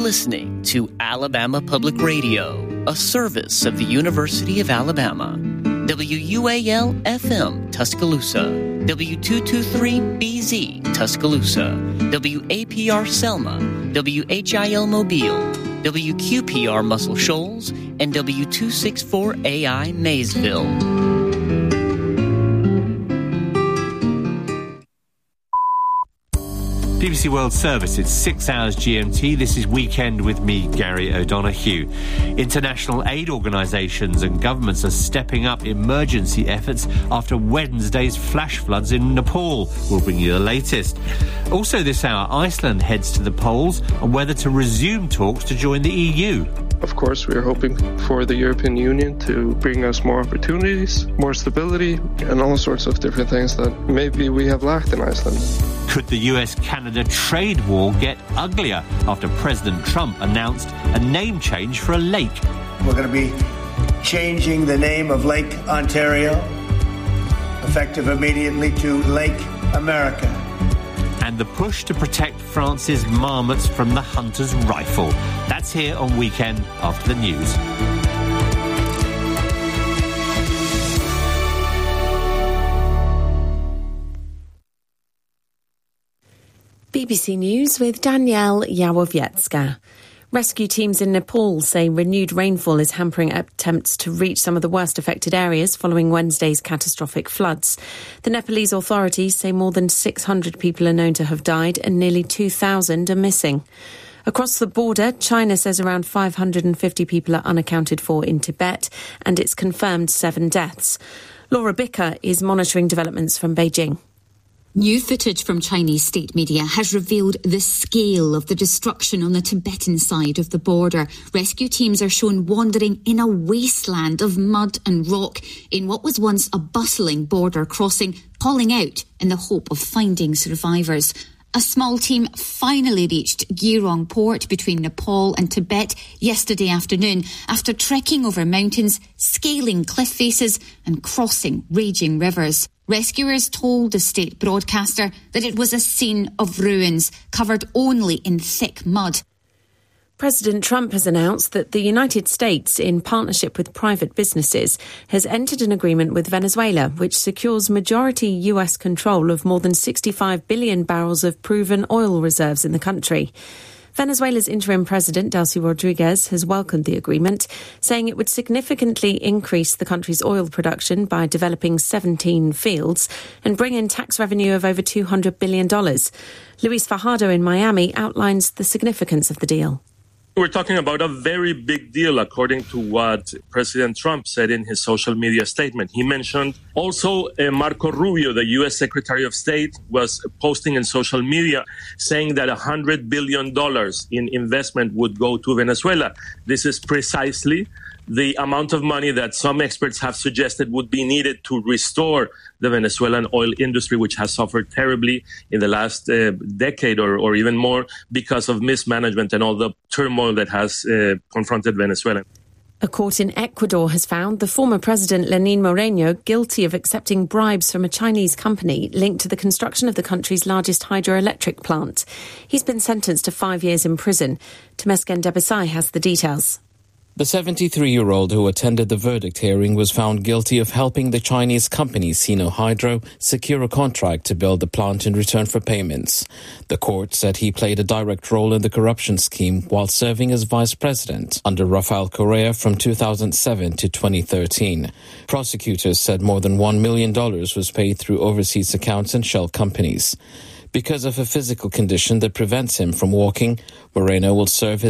listening to Alabama Public Radio, a service of the University of Alabama. WUAL-FM Tuscaloosa, W223BZ Tuscaloosa, WAPR Selma, WHIL Mobile, WQPR Muscle Shoals, and W264AI Maysville. BBC World Service, it's 6 hours GMT. This is Weekend with me, Gary O'Donoghue. International aid organisations and governments are stepping up emergency efforts after Wednesday's flash floods in Nepal. We'll bring you the latest. Also this hour, Iceland heads to the polls on whether to resume talks to join the EU. Of course, we are hoping for the European Union to bring us more opportunities, more stability, and all sorts of different things that maybe we have lacked in Iceland. Could the US-Canada trade war get uglier after President Trump announced a name change for a lake? We're going to be changing the name of Lake Ontario, effective immediately, to Lake America. And the push to protect France's marmots from the hunter's rifle. That's here on Weekend after the news. BBC News with Danielle Yawowiecka. Rescue teams in Nepal say renewed rainfall is hampering attempts to reach some of the worst affected areas following Wednesday's catastrophic floods. The Nepalese authorities say more than 600 people are known to have died and nearly 2,000 are missing. Across the border, China says around 550 people are unaccounted for in Tibet, and it's confirmed 7 deaths. Laura Bicker is monitoring developments from Beijing. New footage from Chinese state media has revealed the scale of the destruction on the Tibetan side of the border. Rescue teams are shown wandering in a wasteland of mud and rock in what was once a bustling border crossing, calling out in the hope of finding survivors. A small team finally reached Girong port between Nepal and Tibet yesterday afternoon after trekking over mountains, scaling cliff faces and crossing raging rivers. Rescuers told the state broadcaster that it was a scene of ruins, covered only in thick mud. President Trump has announced that the United States, in partnership with private businesses, has entered an agreement with Venezuela, which secures majority US control of more than 65 billion barrels of proven oil reserves in the country. Venezuela's interim president, Delcy Rodriguez, has welcomed the agreement, saying it would significantly increase the country's oil production by developing 17 fields and bring in tax revenue of over $200 billion. Luis Fajardo in Miami outlines the significance of the deal. We're talking about a very big deal, according to what President Trump said in his social media statement. He mentioned also Marco Rubio, the U.S. Secretary of State, was posting in social media saying that $100 billion in investment would go to Venezuela. This is precisely the amount of money that some experts have suggested would be needed to restore the Venezuelan oil industry, which has suffered terribly in the last decade or even more because of mismanagement and all the turmoil that has confronted Venezuela. A court in Ecuador has found the former president Lenín Moreno guilty of accepting bribes from a Chinese company linked to the construction of the country's largest hydroelectric plant. He's been sentenced to 5 years in prison. Temesgen Debesai has the details. The 73-year-old who attended the verdict hearing was found guilty of helping the Chinese company Sino Hydro secure a contract to build the plant in return for payments. The court said he played a direct role in the corruption scheme while serving as vice president under Rafael Correa from 2007 to 2013. Prosecutors said more than $1 million was paid through overseas accounts and shell companies. Because of a physical condition that prevents him from walking, Moreno will serve his